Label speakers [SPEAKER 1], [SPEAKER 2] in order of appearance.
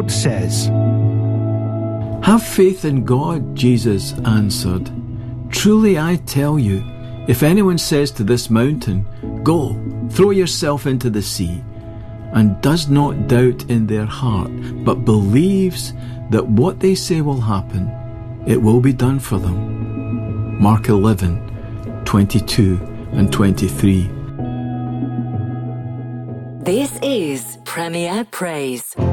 [SPEAKER 1] Lord says,
[SPEAKER 2] "Have faith in God," Jesus answered. "Truly I tell you, if anyone says to this mountain, 'Go, throw yourself into the sea,' and does not doubt in their heart, but believes that what they say will happen, it will be done for them." Mark 11:22 and 23.
[SPEAKER 3] This is Premier Praise.